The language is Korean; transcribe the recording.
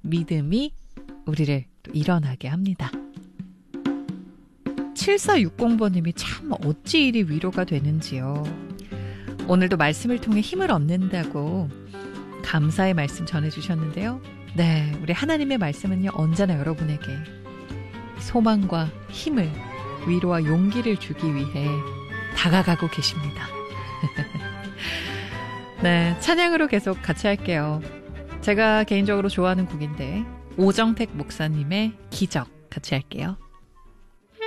믿음이 우리를 또 일어나게 합니다. 7460번님이 참 어찌 이리 위로가 되는지요. 오늘도 말씀을 통해 힘을 얻는다고 감사의 말씀 전해주셨는데요. 네, 우리 하나님의 말씀은요, 언제나 여러분에게 소망과 힘을, 위로와 용기를 주기 위해 다가가고 계십니다. 네, 찬양으로 계속 같이 할게요. 제가 개인적으로 좋아하는 곡인데 오정택 목사님의 기적 같이 할게요.